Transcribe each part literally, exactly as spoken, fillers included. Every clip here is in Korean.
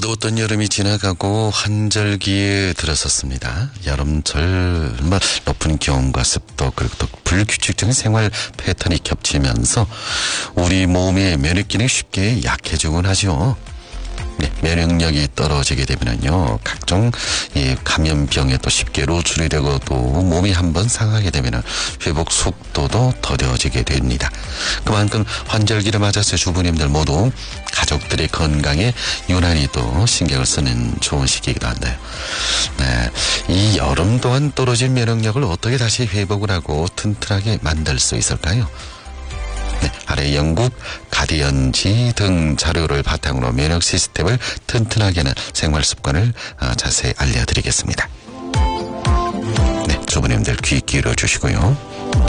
어두웠던 여름이 지나가고 환절기에 들어섰습니다. 여름철 높은 기온과 습도 그리고 또 불규칙적인 생활 패턴이 겹치면서 우리 몸의 면역 기능이 쉽게 약해지곤 하죠. 네, 면역력이 떨어지게 되면은요, 각종 이 감염병에 또 쉽게 노출이 되고 또 몸이 한번 상하게 되면은 회복 속도도 더뎌지게 됩니다. 그만큼 환절기를 맞아서 주부님들 모두 가족들의 건강에 유난히 또 신경을 쓰는 좋은 시기이기도 한데요. 네, 이 여름 동안 떨어진 면역력을 어떻게 다시 회복을 하고 튼튼하게 만들 수 있을까요? 네, 아래 영국 가디언지 등 자료를 바탕으로 면역 시스템을 튼튼하게 하는 생활 습관을 어, 자세히 알려드리겠습니다. 네, 주부님들 귀 기울여 주시고요.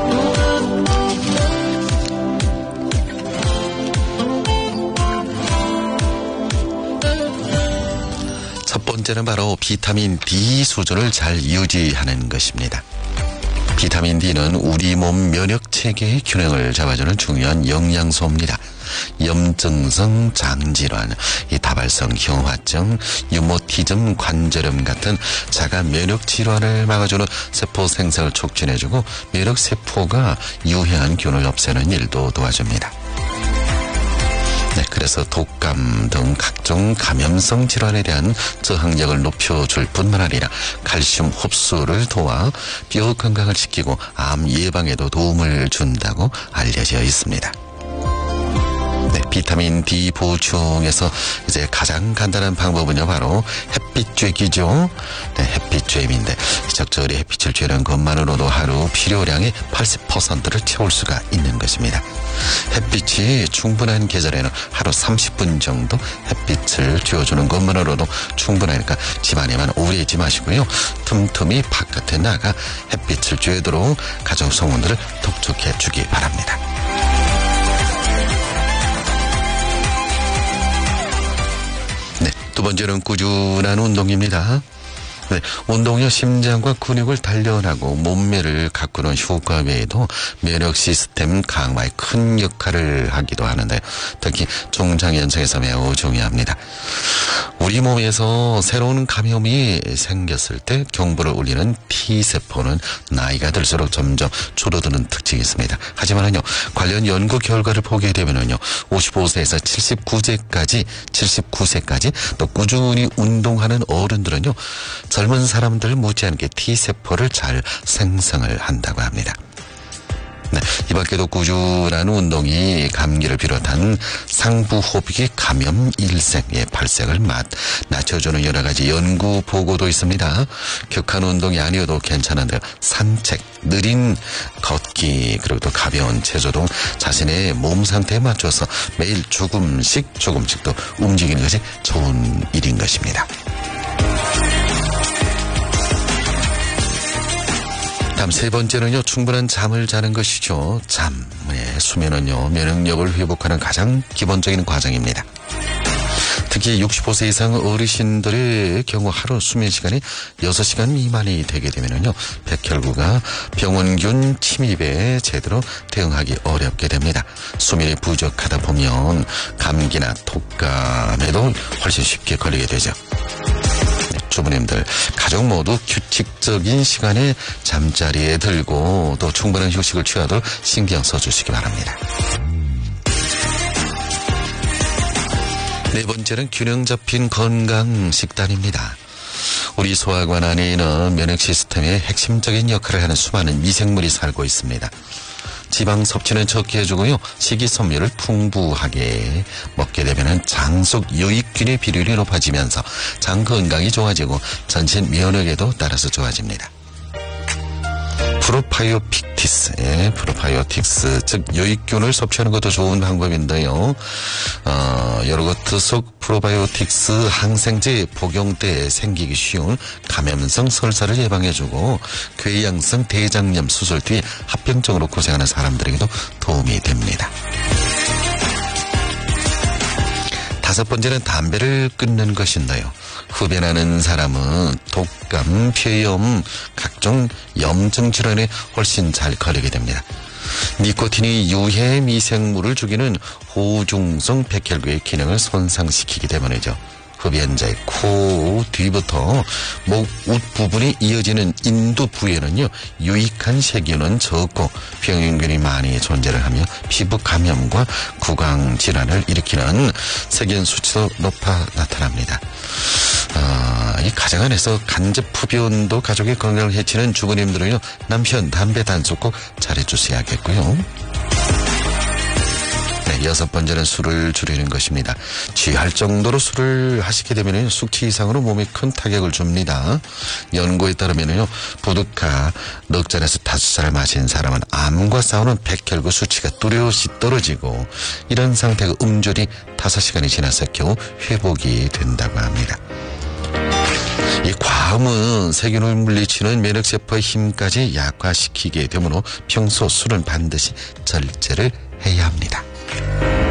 첫 번째는 바로 비타민 디 수준을 잘 유지하는 것입니다. 비타민 D는 우리 몸 면역 체계의 균형을 잡아주는 중요한 영양소입니다. 염증성 장질환, 이 다발성 형화증, 유모티즘 관절염 같은 자가 면역 질환을 막아주는 세포 생성을 촉진해주고 면역 세포가 유해한 균을 없애는 일도 도와줍니다. 네, 그래서 독감 등 각종 감염성 질환에 대한 저항력을 높여줄 뿐만 아니라 칼슘 흡수를 도와 뼈 건강을 지키고 암 예방에도 도움을 준다고 알려져 있습니다. 네, 비타민 D 보충에서 이제 가장 간단한 방법은요, 바로 햇빛쬐기죠. 네, 햇빛쬐임인데 적절히 햇빛을 쬐는 것만으로도 하루 필요량의 팔십 퍼센트를 채울 수가 있는 것입니다. 햇빛이 충분한 계절에는 하루 삼십 분 정도 햇빛을 쬐어주는 것만으로도 충분하니까 집안에만 오래 있지 마시고요. 틈틈이 바깥에 나가 햇빛을 쬐도록 가정 성원들을 독촉해 주기 바랍니다. 네, 두 번째는 꾸준한 운동입니다. 네, 운동이 심장과 근육을 단련하고 몸매를 가꾸는 효과 외에도 면역 시스템 강화에 큰 역할을 하기도 하는데 특히 중장년층에서 매우 중요합니다. 우리 몸에서 새로운 감염이 생겼을 때 경보를 울리는 T세포는 나이가 들수록 점점 줄어드는 특징이 있습니다. 하지만은요, 관련 연구 결과를 보게 되면은요, 오십오 세에서 칠십구 세까지, 칠십구 세까지 또 꾸준히 운동하는 어른들은요, 젊은 사람들 못지않게 T세포를 잘 생성을 한다고 합니다. 네, 이 밖에도 꾸준한 운동이 감기를 비롯한 상부호흡기 감염 일생의 발생을 맛 낮춰주는 여러 가지 연구 보고도 있습니다. 격한 운동이 아니어도 괜찮은데 산책, 느린 걷기, 그리고 또 가벼운 체조 등 자신의 몸 상태에 맞춰서 매일 조금씩 조금씩 또 움직이는 것이 좋은 일인 것입니다. 다음 세 번째는요, 충분한 잠을 자는 것이죠. 잠. 네, 수면은요, 면역력을 회복하는 가장 기본적인 과정입니다. 특히 육십오 세 이상 어르신들의 경우 하루 수면 시간이 여섯 시간 미만이 되게 되면은요, 백혈구가 병원균 침입에 제대로 대응하기 어렵게 됩니다. 수면이 부족하다 보면 감기나 독감에도 훨씬 쉽게 걸리게 되죠. 주부님들, 가족 모두 규칙적인 시간에 잠자리에 들고 또 충분한 휴식을 취하도록 신경 써주시기 바랍니다. 네 번째는 균형 잡힌 건강 식단입니다. 우리 소화관 안에는 면역 시스템의 핵심적인 역할을 하는 수많은 미생물이 살고 있습니다. 지방 섭취는 적게 해주고요, 식이섬유를 풍부하게 먹게 되면 장 속 유익균의 비율이 높아지면서 장 건강이 좋아지고 전신 면역에도 따라서 좋아집니다. 프로바이오틱스, 예, 프로바이오틱스, 즉 유익균을 섭취하는 것도 좋은 방법인데요. 어, 여러 것들 속 프로바이오틱스 항생제 복용 때 생기기 쉬운 감염성 설사를 예방해주고 궤양성 대장염 수술 뒤에 합병증으로 고생하는 사람들에게도 도움이 됩니다. 다섯 번째는 담배를 끊는 것인데요. 흡연하는 사람은 독감, 폐염, 각종 염증 질환에 훨씬 잘 걸리게 됩니다. 니코틴이 유해 미생물을 죽이는 호중성 백혈구의 기능을 손상시키기 때문이죠. 흡연자의 코 뒤부터 목 웃 부분이 이어지는 인두 부에는요 유익한 세균은 적고 병균이 많이 존재를 하며 피부 감염과 구강 질환을 일으키는 세균 수치도 높아 나타납니다. 어, 이 가정 안에서 간접 흡연도 가족의 건강을 해치는 주부님들은요 남편 담배 단속 꼭 잘해주셔야겠고요. 네, 여섯 번째는 술을 줄이는 것입니다. 취할 정도로 술을 하시게 되면 숙취 이상으로 몸에 큰 타격을 줍니다. 연구에 따르면요, 보드카 넉 잔에서 다섯 잔을 마신 사람은 암과 싸우는 백혈구 수치가 뚜렷이 떨어지고 이런 상태가 음줄이 다섯 시간이 지나서 겨우 회복이 된다고 합니다. 이 과음은 세균을 물리치는 면역세포의 힘까지 약화시키게 되므로 평소 술은 반드시 절제를 해야 합니다.